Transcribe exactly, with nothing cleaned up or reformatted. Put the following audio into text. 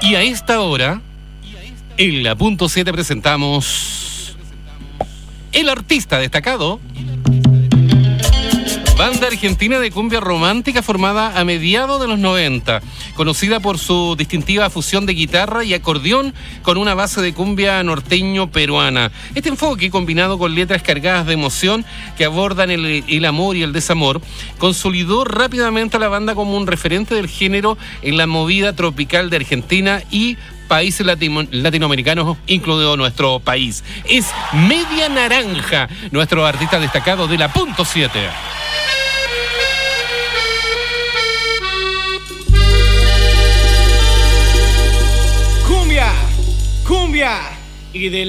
Y a esta hora, en la punto siete presentamos el artista destacado, banda argentina de cumbia romántica formada a mediados de los noventa, conocida por su distintiva fusión de guitarra y acordeón con una base de cumbia norteño-peruana. Este enfoque, combinado con letras cargadas de emoción que abordan el, el amor y el desamor, consolidó rápidamente a la banda como un referente del género en la movida tropical de Argentina y países latino, latinoamericanos, incluido nuestro país. Es Media Naranja, nuestro artista destacado de la punto siete. Cumbia, cumbia y de